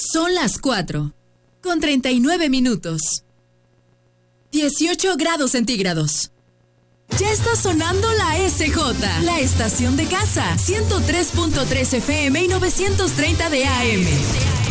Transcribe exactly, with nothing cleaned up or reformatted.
Son las cuatro, con treinta y nueve minutos. dieciocho grados centígrados. Ya está sonando la S J, la estación de casa, ciento tres punto tres F M y novecientos treinta de A M.